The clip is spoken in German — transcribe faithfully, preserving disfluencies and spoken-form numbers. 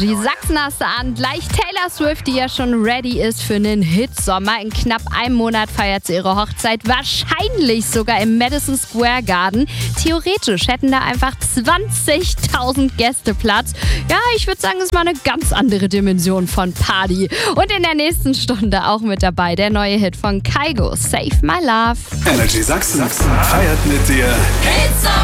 Die Sachsen hast du an, gleich Taylor Swift, die ja schon ready ist für einen Hitsommer. In knapp einem Monat feiert sie ihre Hochzeit, wahrscheinlich sogar im Madison Square Garden. Theoretisch hätten da einfach zwanzigtausend Gäste Platz. Ja, ich würde sagen, es ist mal eine ganz andere Dimension von Party. Und in der nächsten Stunde auch mit dabei der neue Hit von Kygo, Save My Love. Energy Sachsen feiert mit dir